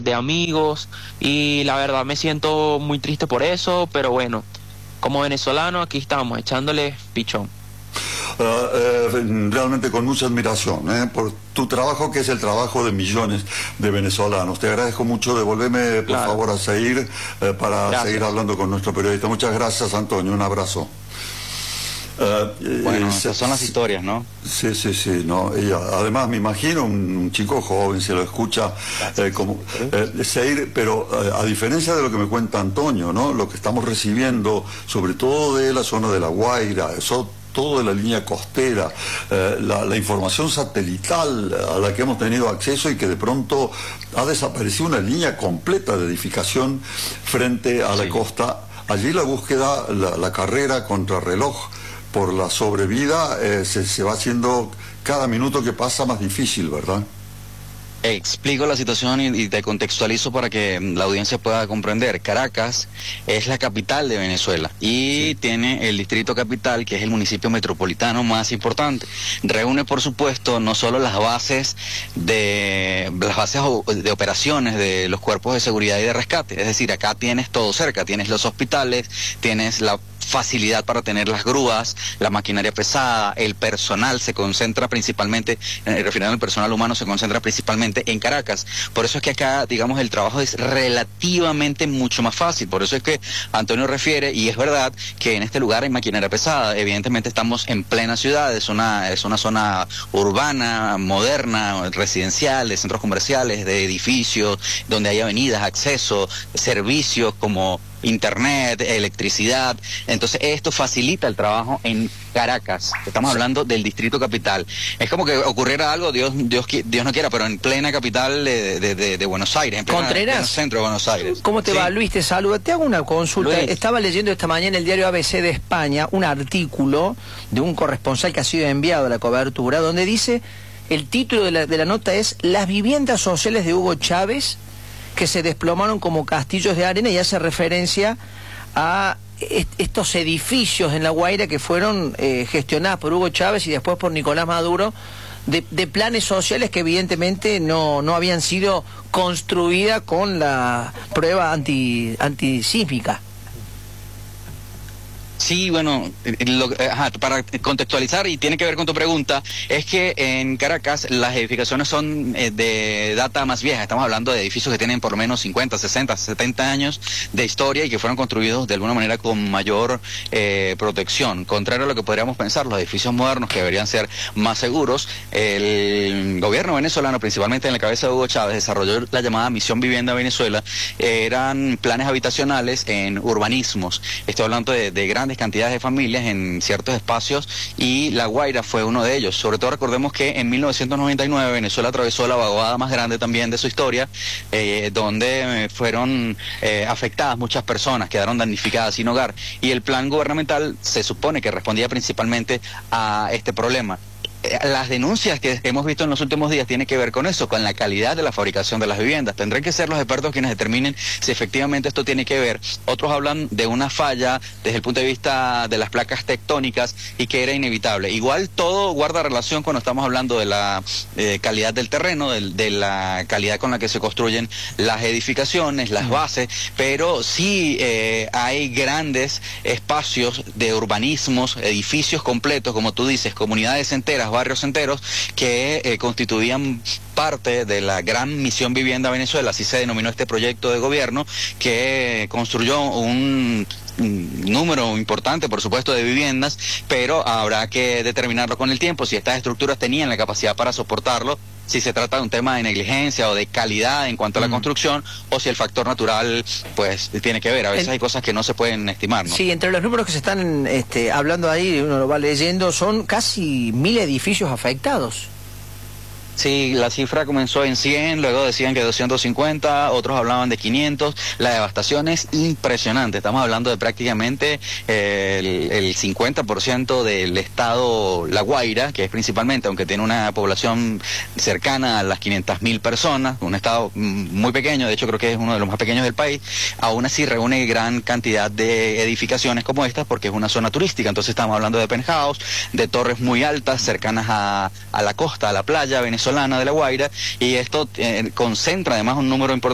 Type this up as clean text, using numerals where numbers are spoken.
de amigos, y la verdad me siento muy triste por eso, pero bueno, como venezolano aquí estamos, echándole pichón. Realmente con mucha admiración por tu trabajo, que es el trabajo de millones de venezolanos. Te agradezco mucho. Devolveme por favor a Seir para seguir hablando con nuestro periodista. Muchas gracias, Antonio, un abrazo. Bueno, esas son las historias, ¿no? Sí, sí, sí, no. Y además me imagino un chico joven, se lo escucha Seir, pero a diferencia de lo que me cuenta Antonio, ¿no? Lo que estamos recibiendo, sobre todo de la zona de La Guaira, todo de la línea costera, la información satelital a la que hemos tenido acceso, y que de pronto ha desaparecido una línea completa de edificación frente a la costa. Allí la búsqueda, la carrera contra reloj por la sobrevida se va haciendo cada minuto que pasa más difícil, ¿verdad? Explico la situación y te contextualizo para que la audiencia pueda comprender. Caracas es la capital de Venezuela y tiene el distrito capital, que es el municipio metropolitano más importante. Reúne, por supuesto, no solo las bases de operaciones de los cuerpos de seguridad y de rescate, es decir, acá tienes todo cerca, tienes los hospitales, tienes la facilidad para tener las grúas, la maquinaria pesada, el personal se concentra principalmente, refiriendo al personal humano, se concentra principalmente en Caracas. Por eso es que acá, digamos, el trabajo es relativamente mucho más fácil. Por eso es que Antonio refiere, y es verdad, que en este lugar hay maquinaria pesada. Evidentemente estamos en plena ciudad, es una zona urbana, moderna, residencial, de centros comerciales, de edificios, donde hay avenidas, acceso, servicios como internet, electricidad. Entonces esto facilita el trabajo en Caracas. Estamos hablando del distrito capital. Es como que ocurriera algo, Dios no quiera, pero en plena capital de Buenos Aires, en pleno centro de Buenos Aires. ¿Cómo te va, Luis? Te saludo. Te hago una consulta. Luis. Estaba leyendo esta mañana en el diario ABC de España un artículo de un corresponsal que ha sido enviado a la cobertura, donde dice, el título de la nota es "Las viviendas sociales de Hugo Chávez que se desplomaron como castillos de arena", y hace referencia a estos edificios en La Guaira que fueron gestionados por Hugo Chávez y después por Nicolás Maduro, de planes sociales que evidentemente no habían sido construidas con la prueba antisísmica. Sí, bueno, para contextualizar, y tiene que ver con tu pregunta, es que en Caracas las edificaciones son de data más vieja. Estamos hablando de edificios que tienen por lo menos 50, 60, 70 años de historia y que fueron construidos de alguna manera con mayor protección. Contrario a lo que podríamos pensar, los edificios modernos, que deberían ser más seguros, el gobierno venezolano, principalmente en la cabeza de Hugo Chávez, desarrolló la llamada Misión Vivienda Venezuela. Eran planes habitacionales en urbanismos. Estoy hablando de grandes cantidades de familias en ciertos espacios, y La Guaira fue uno de ellos. Sobre todo recordemos que en 1999 Venezuela atravesó la vaguada más grande también de su historia, donde fueron afectadas muchas personas, quedaron damnificadas sin hogar, y el plan gubernamental se supone que respondía principalmente a este problema. Las denuncias que hemos visto en los últimos días tienen que ver con eso, con la calidad de la fabricación de las viviendas. Tendrán que ser los expertos quienes determinen si efectivamente esto tiene que ver. Otros hablan de una falla desde el punto de vista de las placas tectónicas y que era inevitable. Igual todo guarda relación cuando estamos hablando de la calidad del terreno, de la calidad con la que se construyen las edificaciones, las bases, pero sí hay grandes espacios de urbanismos, edificios completos, como tú dices, comunidades enteras, barrios enteros, que constituían parte de la gran Misión Vivienda Venezuela, así se denominó este proyecto de gobierno, que construyó un número importante, por supuesto, de viviendas, pero habrá que determinarlo con el tiempo, si estas estructuras tenían la capacidad para soportarlo, si se trata de un tema de negligencia o de calidad en cuanto a la construcción, o si el factor natural pues tiene que ver. A veces hay cosas que no se pueden estimar, ¿no? Sí, entre los números que se están hablando ahí, uno lo va leyendo, son casi 1000 edificios afectados. Sí, la cifra comenzó en 100, luego decían que 250, otros hablaban de 500. La devastación es impresionante. Estamos hablando de prácticamente el 50% del estado La Guaira, que es principalmente, aunque tiene una población cercana a las 500.000 personas, un estado muy pequeño, de hecho creo que es uno de los más pequeños del país, aún así reúne gran cantidad de edificaciones como estas porque es una zona turística. Entonces estamos hablando de penthouse, de torres muy altas, cercanas a la costa, a la playa venezolana de La Guaira, y esto concentra además un número importante